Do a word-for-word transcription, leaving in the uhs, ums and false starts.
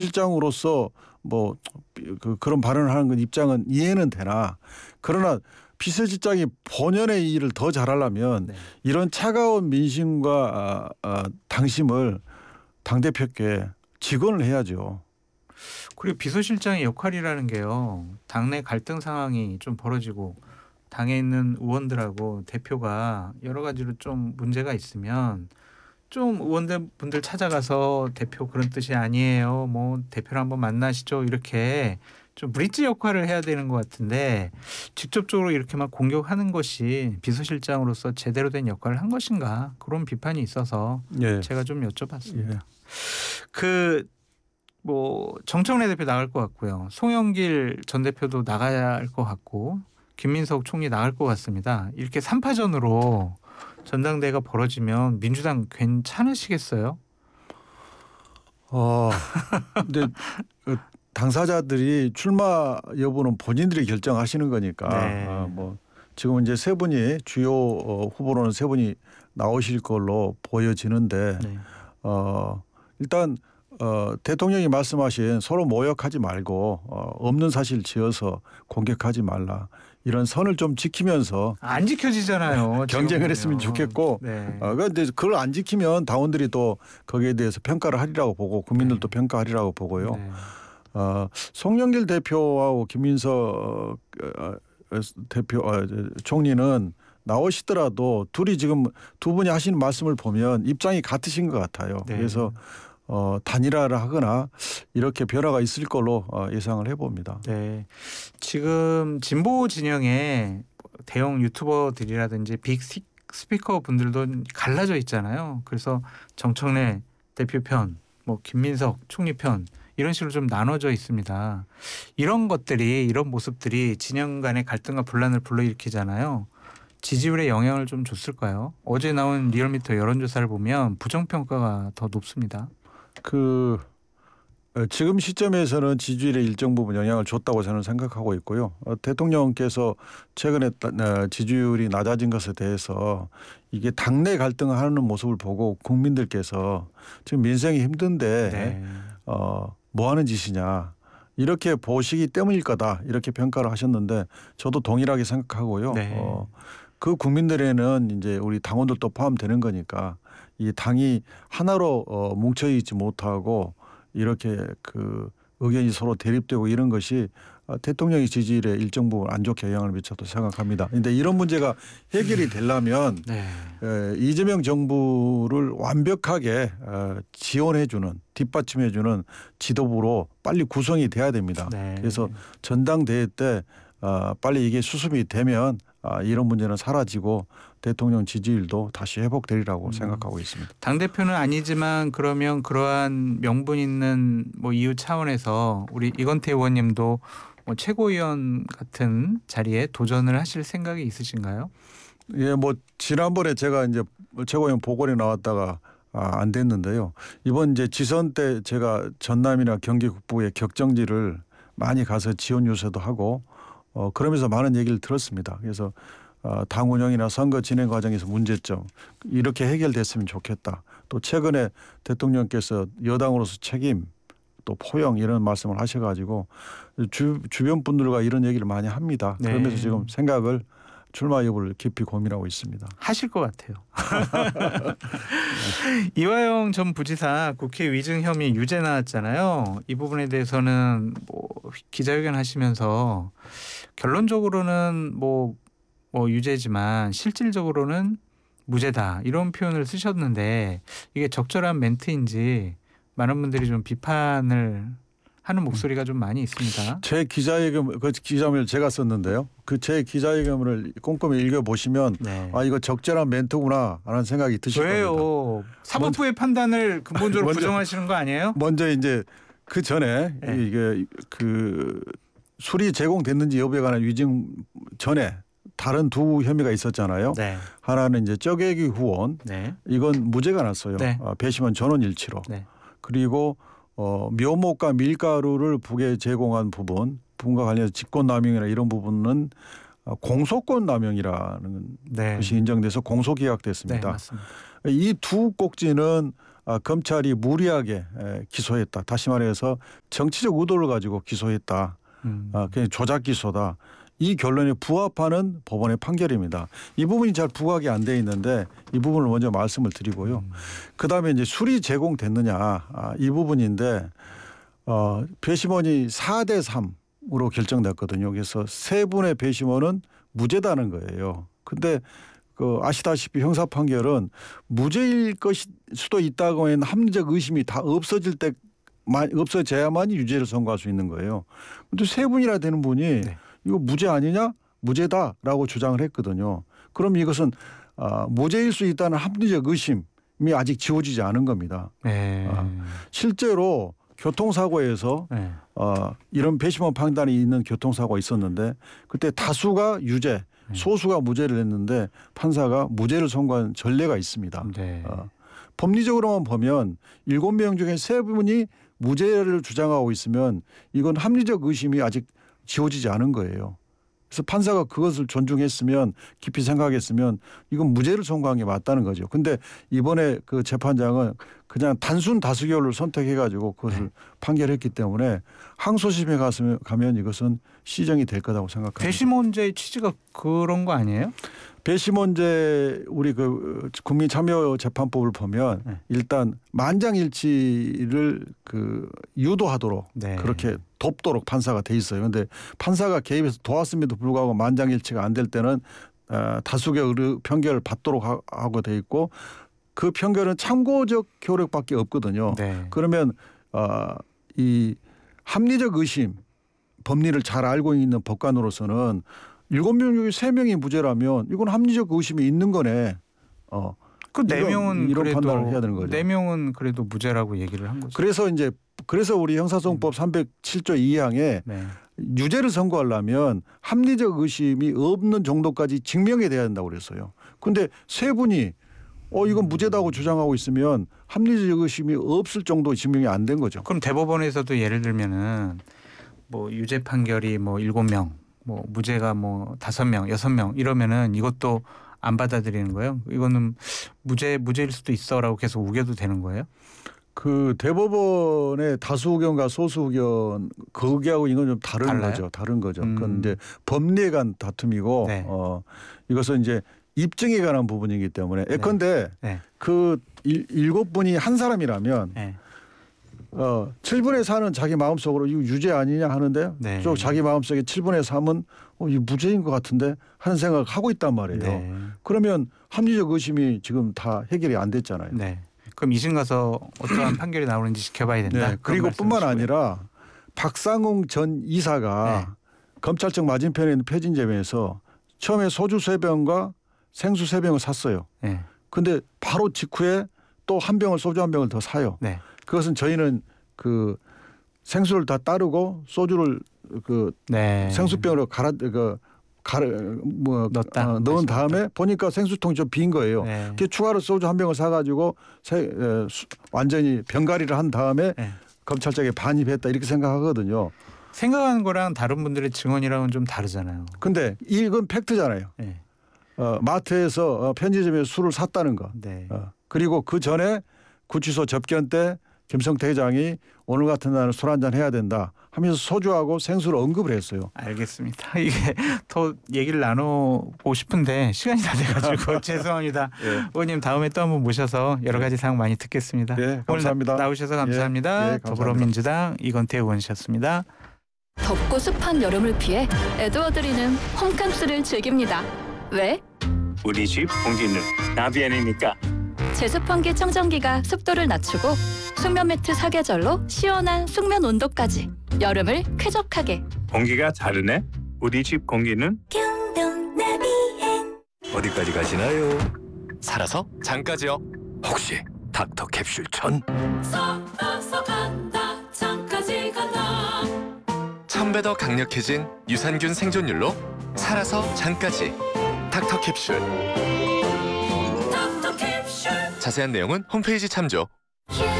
실장으로서 뭐 그 그런 발언을 하는 건 입장은 이해는 되나, 그러나 비서실장이 본연의 일을 더 잘하려면 네. 이런 차가운 민심과 아, 아, 당심을 당대표께 직언을 해야죠. 그리고 비서실장의 역할이라는 게요. 당내 갈등 상황이 좀 벌어지고 당에 있는 의원들하고 대표가 여러 가지로 좀 문제가 있으면 좀 의원들 분들 찾아가서 대표 그런 뜻이 아니에요. 뭐 대표를 한번 만나시죠. 이렇게 좀 브릿지 역할을 해야 되는 것 같은데 직접적으로 이렇게만 공격하는 것이 비서실장으로서 제대로 된 역할을 한 것인가 그런 비판이 있어서 예. 제가 좀 여쭤봤습니다. 예. 그 뭐 정청래 대표 나갈 것 같고요. 송영길 전 대표도 나가야 할 것 같고 김민석 총리 나갈 것 같습니다. 이렇게 삼파전으로 전당대회가 벌어지면 민주당 괜찮으시겠어요? 어, 근데 그 당사자들이 출마 여부는 본인들이 결정하시는 거니까 아, 네. 뭐 지금 이제 세 분이 주요 어, 후보로는 세 분이 나오실 걸로 보여지는데 네. 어, 일단 어, 대통령이 말씀하신 서로 모욕하지 말고 어, 없는 사실 지어서 공격하지 말라, 이런 선을 좀 지키면서 안 지켜지잖아요. 지금 경쟁을 보면. 했으면 좋겠고, 네. 어, 그런데 그걸 안 지키면 당원들이 또 거기에 대해서 평가를 하리라고 보고 국민들도 네. 평가하리라고 보고요. 네. 어, 송영길 대표하고 김민석 어, 어, 대표 어, 총리는 나오시더라도 둘이 지금 두 분이 하시는 말씀을 보면 입장이 같으신 것 같아요. 네. 그래서 어, 단일화를 하거나 이렇게 변화가 있을 걸로 어, 예상을 해봅니다. 네. 지금 진보 진영에 대형 유튜버들이라든지 빅 스- 스피커 분들도 갈라져 있잖아요. 그래서 정청래 대표 편, 뭐 김민석 총리 편 이런 식으로 좀 나눠져 있습니다. 이런 것들이 이런 모습들이 진영 간의 갈등과 분란을 불러일으키잖아요. 지지율에 영향을 좀 줬을까요? 어제 나온 리얼미터 여론조사를 보면 부정평가가 더 높습니다. 그 어, 지금 시점에서는 지지율에 일정 부분 영향을 줬다고 저는 생각하고 있고요. 어, 대통령께서 최근에 따- 어, 지지율이 낮아진 것에 대해서 이게 당내 갈등하는 모습을 보고 국민들께서 지금 민생이 힘든데 네. 어, 뭐 하는 짓이냐 이렇게 보시기 때문일 거다, 이렇게 평가를 하셨는데 저도 동일하게 생각하고요. 네. 어, 그 국민들에는 이제 우리 당원들도 포함되는 거니까 이 당이 하나로 어, 뭉쳐 있지 못하고 이렇게 그 의견이 서로 대립되고 이런 것이 어, 대통령의 지지율에 일정 부분 안 좋게 영향을 미쳤다고 생각합니다. 그런데 이런 문제가 해결이 되려면 네. 에, 이재명 정부를 완벽하게 어, 지원해주는, 뒷받침해주는 지도부로 빨리 구성이 돼야 됩니다. 네. 그래서 전당대회 때 어, 빨리 이게 수습이 되면 아, 이런 문제는 사라지고 대통령 지지율도 다시 회복되리라고 음. 생각하고 있습니다. 당 대표는 아니지만 그러면 그러한 명분 있는 뭐 이유 차원에서 우리 이건태 의원님도 뭐 최고위원 같은 자리에 도전을 하실 생각이 있으신가요? 예, 뭐 지난번에 제가 이제 최고위원 보궐에 나왔다가 아, 안 됐는데요. 이번 이제 지선 때 제가 전남이나 경기 북부의 격정지를 많이 가서 지원 유세도 하고 어, 그러면서 많은 얘기를 들었습니다. 그래서 어, 당 운영이나 선거 진행 과정에서 문제점 이렇게 해결됐으면 좋겠다. 또 최근에 대통령께서 여당으로서 책임 또 포용 이런 말씀을 하셔가지고 주, 주변 분들과 이런 얘기를 많이 합니다. 네. 그러면서 지금 생각을 출마 여부를 깊이 고민하고 있습니다. 하실 것 같아요. 이화영 전 부지사 국회 위증 혐의 유죄 나왔잖아요. 이 부분에 대해서는 뭐 기자회견 하시면서 결론적으로는 뭐, 뭐 유죄지만 실질적으로는 무죄다 이런 표현을 쓰셨는데 이게 적절한 멘트인지 많은 분들이 좀 비판을 하는 목소리가 좀 많이 있습니다. 제 기자회견 그 기자회견을 제가 썼는데요. 그 제 기자회견을 꼼꼼히 읽어 보시면 네. 아 이거 적절한 멘트구나 하는 생각이 드실 겁니다. 왜요? 사법부의 판단을 근본적으로 먼저- 부정하시는 거 아니에요? 먼저 이제 그 전에 네. 이게 그 술이 제공됐는지 여부에 관한 위증 전에 다른 두 혐의가 있었잖아요. 네. 하나는 이제 쩌개기 후원, 네. 이건 무죄가 났어요. 네. 어, 배심원 전원 일치로. 네. 그리고 어, 묘목과 밀가루를 북에 제공한 부분, 부분과 관련해서 직권남용이나 이런 부분은 어, 공소권 남용이라는 네. 것이 인정돼서 네, 공소기각됐습니다. 맞습니다. 이 두 꼭지는 아, 검찰이 무리하게 에, 기소했다. 다시 말해서 정치적 의도를 가지고 기소했다. 음. 아, 그냥 조작 기소다. 이 결론에 부합하는 법원의 판결입니다. 이 부분이 잘 부각이 안 돼 있는데 이 부분을 먼저 말씀을 드리고요. 음. 그다음에 이제 술이 제공됐느냐 아, 이 부분인데 어, 배심원이 사 대 삼으로 결정됐거든요. 그래서 세 분의 배심원은 무죄다는 거예요. 근데 그 아시다시피 형사 판결은 무죄일 것일 수도 있다고 하는 합리적 의심이 다 없어질 때 없어져야만 유죄를 선고할 수 있는 거예요. 근데 세 분이나 되는 분이 네. 이거 무죄 아니냐? 무죄다라고 주장을 했거든요. 그럼 이것은 아, 무죄일 수 있다는 합리적 의심이 아직 지워지지 않은 겁니다. 네. 아, 실제로 교통사고에서 네. 어, 이런 배심원 판단이 있는 교통사고가 있었는데 그때 다수가 유죄, 소수가 무죄를 했는데 판사가 무죄를 선고한 전례가 있습니다. 네. 어, 법리적으로만 보면 일곱 명 중에 세 분이 무죄를 주장하고 있으면 이건 합리적 의심이 아직 지워지지 않은 거예요. 그래서 판사가 그것을 존중했으면 깊이 생각했으면 이건 무죄를 선고한 게 맞다는 거죠. 근데 이번에 그 재판장은 그냥 단순 다수결을 선택해 가지고 그것을 네. 판결했기 때문에 항소심에 가면, 가면 이것은 시정이 될 거라고 생각합니다. 배심원제의 취지가 그런 거 아니에요? 배심원제 우리 그 국민참여재판법을 보면 네. 일단 만장일치를 그 유도하도록 네. 그렇게 돕도록 판사가 돼 있어요. 그런데 판사가 개입해서 도왔음에도 불구하고 만장일치가 안 될 때는 다수결 편결을 받도록 하고 돼 있고 그 편결은 참고적 효력밖에 없거든요. 네. 그러면 어, 이 합리적 의심 법리를 잘 알고 있는 법관으로서는 일곱 명 중에 세 명이 무죄라면 이건 합리적 의심이 있는 거네. 어. 그 네 이런- 명은 이런 그래도 판단을 해야 되는 거죠. 네 명은 그래도 무죄라고 얘기를 한 거죠. 그래서 이제 그래서 우리 형사소송법 삼백칠 조 이 항에 네. 유죄를 선고하려면 합리적 의심이 없는 정도까지 증명이 돼야 된다고 그랬어요. 근데 세 분이 어 이건 무죄다고 주장하고 있으면 합리적 의심이 없을 정도 증명이 안 된 거죠. 그럼 대법원에서도 예를 들면은 뭐 유죄 판결이 뭐 일곱 명, 뭐 무죄가 뭐 다섯 명, 여섯 명 이러면은 이것도 안 받아들이는 거예요? 이거는 무죄 무죄일 수도 있어라고 계속 우겨도 되는 거예요? 그 대법원의 다수 의견과 소수 의견 그 의견하고 이건 좀 다른 달라요? 거죠. 다른 거죠. 음. 그건 이제 법리에 관한 다툼이고 네. 어 이것은 이제 입증에 관한 부분이기 때문에 예컨대 네. 그 일, 일곱 분이 한 사람이라면 네. 어 칠 분의 사는 자기 마음속으로 이거 유죄 아니냐 하는데 네. 또 자기 마음속에 칠 분의 삼은 어, 이 무죄인 것 같은데 하는 생각을 하고 있단 말이에요. 네. 그러면 합리적 의심이 지금 다 해결이 안 됐잖아요. 네. 그럼 이심 가서 어떠한 판결이 나오는지 지켜봐야 된다. 네. 그리고 그런 뿐만 말씀이시고요. 아니라 박상웅 전 이사가 네. 검찰청 맞은편에 있는 폐진점에서 처음에 소주 세 병과 생수 세 병을 샀어요. 네. 근데 바로 직후에 또 한 병을 소주 한 병을 더 사요. 네. 그것은 저희는 그 생수를 다 따르고 소주를 그 네. 생수병으로 갈아 그 갈아 뭐 넣었다. 어, 넣은 다시 다음에 보니까 생수통이 좀 빈 거예요. 네. 그 추가로 소주 한 병을 사가지고 세, 에, 수, 완전히 병가리를 한 다음에 네. 검찰청에 반입했다 이렇게 생각하거든요. 생각하는 거랑 다른 분들의 증언이랑은 좀 다르잖아요. 근데 이건 팩트잖아요. 네. 어, 마트에서 어, 편의점에서 술을 샀다는 거. 네. 어, 그리고 그 전에 구치소 접견 때 김성태 회장이 오늘 같은 날은 술 한잔 해야 된다 하면서 소주하고 생수를 언급을 했어요. 알겠습니다. 이게 더 얘기를 나누고 싶은데 시간이 다 돼가지고 죄송합니다. 예. 의원님 다음에 또 한번 모셔서 여러 가지 사항 많이 듣겠습니다. 예, 감사합니다. 오늘 나, 나오셔서 감사합니다. 예, 예, 감사합니다. 더불어민주당 이건태 의원이셨습니다. 덥고 습한 여름을 피해 에드워드리는 홈캉스를 즐깁니다. 왜? 우리 집 공기는 나비아니니까. 제습환기 청정기가 습도를 낮추고 숙면 매트 사계절로 시원한 숙면 온도까지 여름을 쾌적하게. 공기가 다르네. 우리 집 공기는 어디까지 가시나요? 살아서 장까지요. 혹시 닥터 캡슐 천? 천 배 더 강력해진 유산균 생존율로 살아서 장까지 닥터 캡슐. 자세한 내용은 홈페이지 참조.